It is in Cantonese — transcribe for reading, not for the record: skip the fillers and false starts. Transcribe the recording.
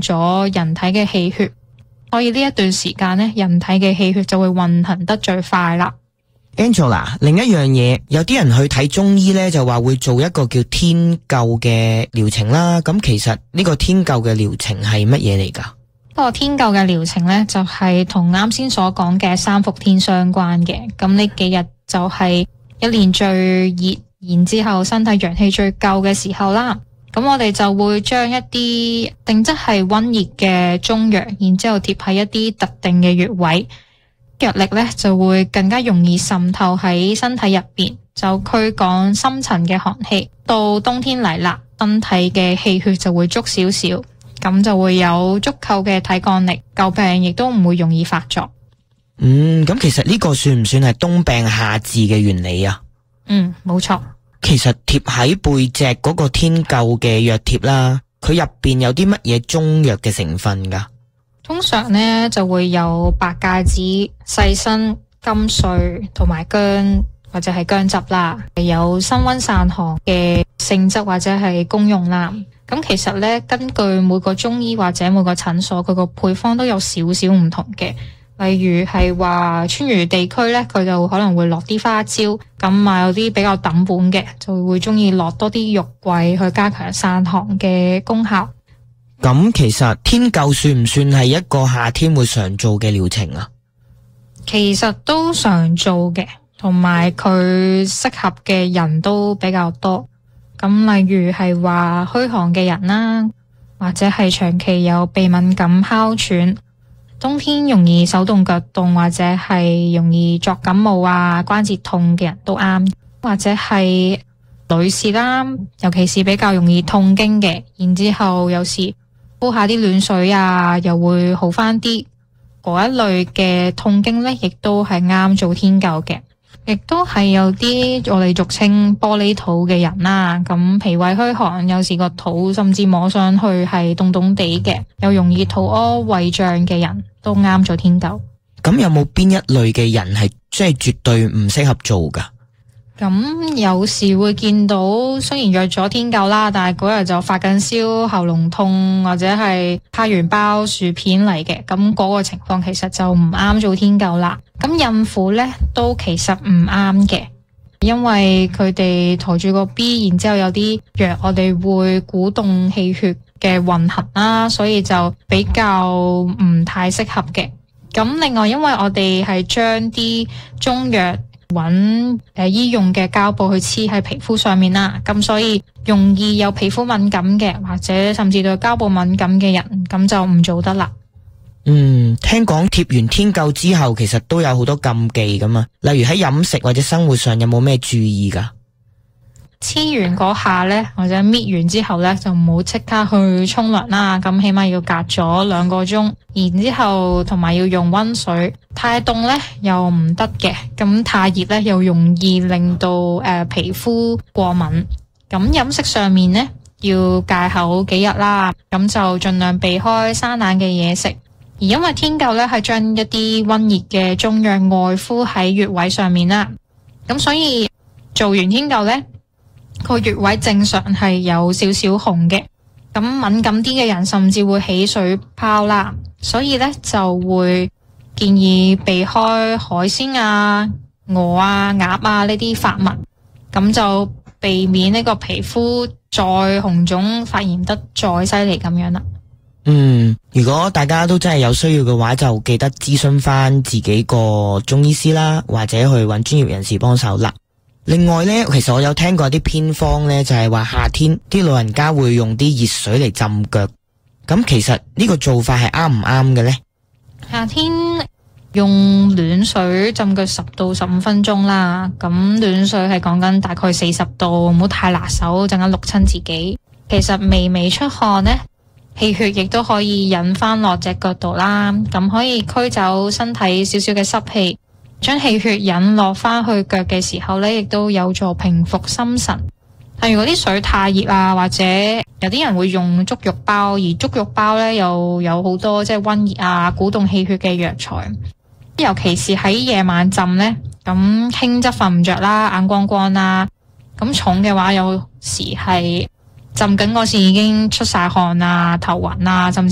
咗人體嘅氣血，所以呢一段時間呢，人體嘅氣血就會運行得最快啦。 Angela， 另一樣嘢，有啲人去睇中醫呢，就話會做一個叫天灸嘅療程啦。咁其實呢個天灸嘅療程係乜嘢嚟㗎？ 個天灸嘅療程呢，就係同啱先所講嘅三伏天相關嘅。咁呢幾日就係一年最熱，然之後身體陽氣最夠嘅時候啦。咁我哋就會將一啲性質係溫熱嘅中藥，然之後貼喺一啲特定嘅穴位，藥力呢就會更加容易滲透喺身體入邊，就驅趕深層嘅寒氣。到冬天嚟啦，身體嘅氣血就會足少少，咁就會有足夠嘅體抗力，舊病亦都唔會容易發作。 咁其實呢個算唔算係冬病夏治嘅原理啊？ 冇錯。 其實貼喺背脊嗰個天灸嘅藥貼啦，佢入邊有啲乜嘢中藥嘅成分㗎？ 通常呢就會有白芥子、細辛、甘穗同埋薑或者係薑汁啦，有辛溫散寒嘅性質或者係功用啦。咁其實呢，根據每個中醫或者每個診所，佢個配方都有少少唔同嘅。例如係話川渝地區呢，佢就可能會落啲花椒，咁啊有啲比較抌本嘅，就會中意落多啲肉桂去加強散寒嘅功效。 咁其實天灸算唔算係一個夏天會常做嘅療程啊？ 其實都常做嘅，同埋佢適合嘅人都比較多。咁例如係話虛寒嘅人啦，或者係長期有鼻敏感、哮喘，冬天容易手凍腳凍，或者係容易作感冒啊、關節痛嘅人都啱，或者係女士啦，尤其是比較容易痛經嘅，然之後有時煲下啲暖水啊，又會好翻啲。嗰一類嘅痛經呢，亦都係啱做天灸嘅。亦都係有啲我哋俗稱玻璃肚嘅人啦，咁脾胃虛寒，有時個肚甚至摸上去係凍凍地嘅，又容易肚屙、胃脹嘅人都啱做天灸。 咁有冇邊一類嘅人係即係絕對唔適合做㗎？ 咁有時會見到，雖然約咗天灸啦，但係嗰日就發緊燒、喉嚨痛或者係派完包薯片嚟嘅，咁嗰個情況其實就唔啱做天灸啦。咁孕婦呢都其實唔啱嘅，因為佢哋抬住個 B， 然之後有啲藥我哋會鼓動氣血嘅運行啦，所以就比較唔太適合嘅。咁另外因為我哋係將啲中藥揾醫用嘅膠布去黐喺皮膚上面啦，咁所以容易有皮膚敏感嘅，或者甚至對膠布敏感嘅人，咁就唔做得啦。 聽講貼完天灸之後，其實都有好多禁忌㗎嘛，例如喺飲食或者生活上有冇咩注意㗎？ 黐完嗰下呢，或者搣完之後呢，就唔好即刻去沖涼啦，咁起碼要隔咗2個鐘，然之後同埋要用溫水，太凍呢又唔得嘅，咁太熱呢又容易令到皮膚過敏。咁飲食上面呢，要戒口幾日啦，咁就盡量避開生冷嘅嘢食。而因為天灸呢係將一啲溫熱嘅中藥外敷喺穴位上面啦，咁所以做完天灸呢，個穴位正常係有少少紅嘅，咁敏感啲嘅人甚至會起水泡啦，所以呢就會建議避開海鮮啊、鵝啊、鴨啊呢啲發物，咁就避免呢個皮膚再紅腫發炎得再犀利咁樣啦。 如果大家都真係有需要嘅話，就記得諮詢翻自己個中醫師啦，或者去揾專業人士幫手啦。另外呢，其實我有聽過啲偏方呢，就係話夏天啲老人家會用啲熱水嚟浸腳，咁其實呢個做法係啱唔啱嘅呢？ 夏天用暖水浸腳10到15分鐘啦，咁暖水係講緊大概40度，唔好太辣手，陣間淥親自己。其實微微出汗呢，氣血亦都可以引翻落隻腳度啦，咁可以驅走身體少少嘅濕氣，將氣血引落翻去腳嘅時候呢，亦都有助平復心神。但如果啲水太熱啊，或者有啲人會用足浴包，而足浴包呢又有好多即係溫熱啊、鼓動氣血嘅藥材，尤其是喺夜晚浸呢，咁輕則瞓唔着啦、眼光光啦，咁重嘅話有時係浸緊嗰時已經出晒汗啊、頭暈啊，甚至